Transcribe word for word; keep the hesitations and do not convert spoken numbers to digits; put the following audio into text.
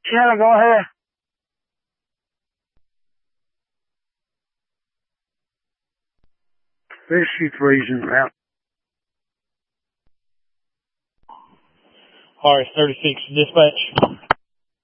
Shannon, go ahead. There's shoot freezing out. R S thirty-six dispatch.